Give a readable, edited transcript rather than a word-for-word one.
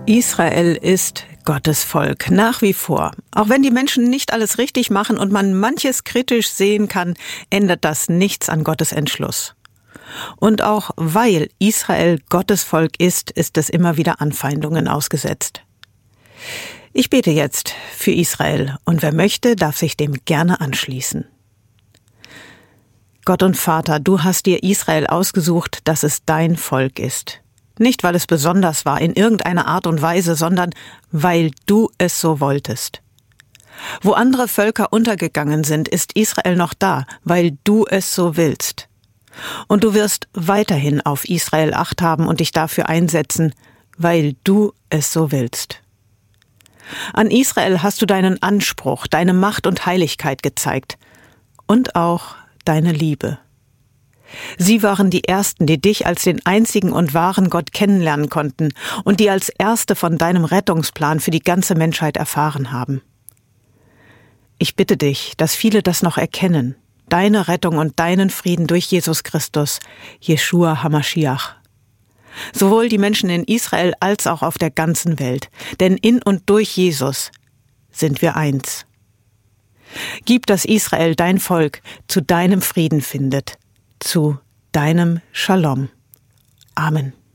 Israel ist Gottes Volk, nach wie vor. Auch wenn die Menschen nicht alles richtig machen und man manches kritisch sehen kann, ändert das nichts an Gottes Entschluss. Und auch weil Israel Gottes Volk ist es immer wieder Anfeindungen ausgesetzt. Ich bete jetzt für Israel und wer möchte, darf sich dem gerne anschließen. Gott und Vater, du hast dir Israel ausgesucht, dass es dein Volk ist. Nicht, weil es besonders war in irgendeiner Art und Weise, sondern weil du es so wolltest. Wo andere Völker untergegangen sind, ist Israel noch da, weil du es so willst. Und du wirst weiterhin auf Israel Acht haben und dich dafür einsetzen, weil du es so willst. An Israel hast du deinen Anspruch, deine Macht und Heiligkeit gezeigt und auch deine Liebe. Sie waren die Ersten, die dich als den einzigen und wahren Gott kennenlernen konnten und die als Erste von deinem Rettungsplan für die ganze Menschheit erfahren haben. Ich bitte dich, dass viele das noch erkennen, deine Rettung und deinen Frieden durch Jesus Christus, Jeschua HaMashiach. Sowohl die Menschen in Israel als auch auf der ganzen Welt, denn in und durch Jesus sind wir eins. Gib, dass Israel, dein Volk, zu deinem Frieden findet, zu deinem Shalom. Amen.